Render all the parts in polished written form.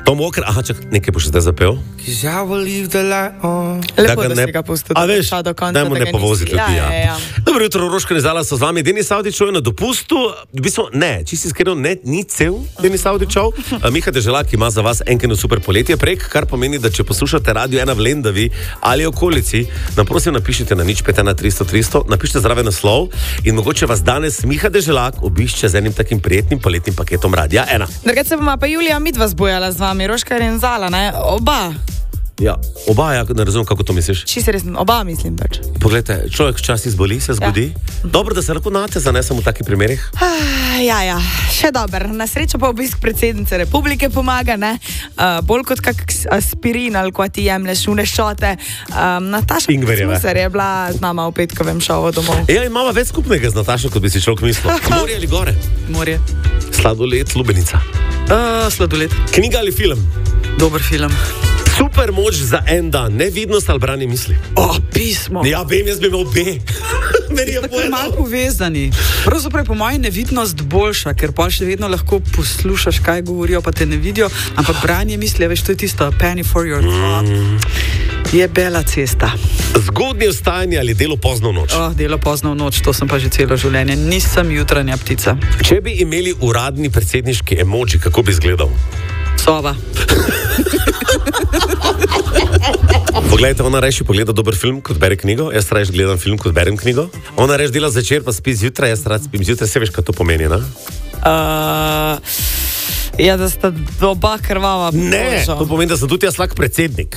Tom Walker, nekaj boš zdaj zapel. Lepo, da si ga pustil, A veš, do konca. dajmo ne povoziti ljudi. Ja. Dobro jutro, Roška Nezala so z vami. Denis Avdićov je na dopustu. V bistvu ne, čisto iskreno, ni cel Denis Avdićov. Miha Deželak ima za vas enkeno super poletje prek, kar pomeni, da če poslušate Radio 1 v Lendavi ali okolici, nam prosim napišite na 051 300 300, napišite zraven naslov in mogoče vas danes Miha Deželak obišče z enim takim prijetnim poletnim paketom Radia 1. Drugače se bomo pa Julija midva zbujala z vami, Roška Nezala, ne? Oba. Ja, oba, ne razumem, kako to misliš. Čisto resno, oba mislim pač. Poglejte, človek včasih zboli, se zgodi. Ja. Dobro, da se lahko nate zanesemo v takih primerih. Ja, še dober. Na srečo pa obisk predsednice republike pomaga, ne? Bolj kot kak aspirin ali ko ti jemlješ v nešote. Nataša Smusar je bila z nama v petkovem šovu domov. Ja, imamo več skupnega z Natašo, kot bi si človek mislil. Morje ali gore? Morje. Sladoled, Lubenica. Sladoled. Knjiga ali film? Dober film. Super moč za en dan, nevidnost ali branje misli. Pismo. Ja, vem, jaz bi imel obe. Meni je tako malo povezani. Pravzaprav je po mojem nevidnost boljša, ker pa še vedno lahko poslušaš, kaj govorijo, pa te ne vidijo, ampak branje misli, veš, to je tisto penny for your thought. Je bela cesta. Zgodnje vstajanje ali delo pozno v noč? Delo pozno v noč, to sem pa že celo življenje. Nisem jutranja ptica. Če bi imeli uradni predsedniški emoji, kako bi izgledal? Sova. Poglejte, ona reši pogleda dober film, kot bere knjigo, jaz reči gledam film, kot berem knjigo. Ona reči dela zvečer, pa spi zjutraj, jaz rad spim zjutraj, se veš, kaj to pomeni, ne? Ja, da sta oba krvava. Ne, to pomeni, da sem tudi jaz slak predsednik.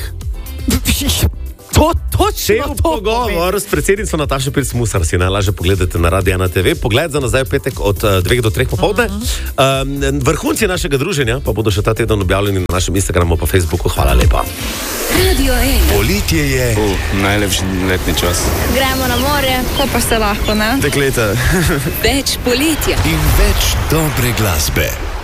Točno to pogovor s predsednico Natašo Pirc Musar si najlažje pogledate na Radio 1 TV. Pogled za nazaj v petek od 2 do 3 popoldne. Vrhunci našega druženja pa bodo še ta teden objavljeni na našem Instagramu pa Facebooku. Hvala lepa. Radio 1. Poletje je najlepši letni čas. Gremo na morje, ko pa se lahko, ne? Dekleta. Več poletja. In več dobre glasbe.